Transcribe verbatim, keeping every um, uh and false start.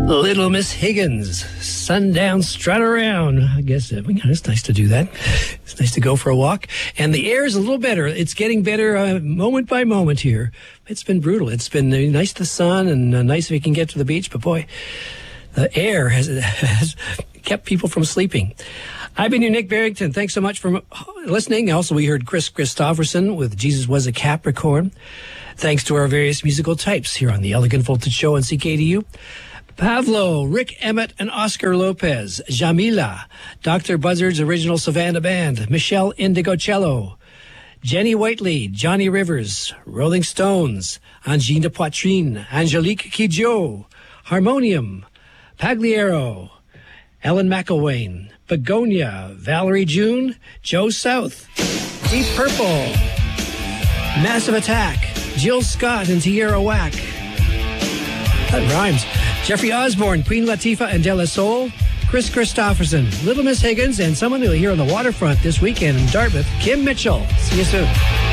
Little Miss Higgins, sundown strut around. I guess uh, it's nice to do that. It's nice to go for a walk. And the air is a little better. It's getting better uh, moment by moment here. It's been brutal. It's been uh, nice the sun and uh, nice if you can get to the beach. But boy, the air has, has kept people from sleeping. I've been your Nick Barrington. Thanks so much for listening. Also, we heard Chris Christopherson with Jesus Was a Capricorn. Thanks to our various musical types here on the Elegant Voltage Show on C K D U. Pavlo, Rick Emmett, and Oscar Lopez, Jamila, Doctor Buzzard's Original Savannah Band, Michelle Indigocello, Jenny Whiteley, Johnny Rivers, Rolling Stones, Angine de Poitrine, Angelique Kidjo, Harmonium, Pagliaro, Ellen McElwain, Begonia, Valerie June, Joe South, Deep Purple, Massive Attack, Jill Scott and Tierra Whack. That rhymes. Jeffrey Osborne, Queen Latifah and De La Soul, Chris Christopherson, Little Miss Higgins, and someone you'll hear on the waterfront this weekend in Dartmouth, Kim Mitchell. See you soon.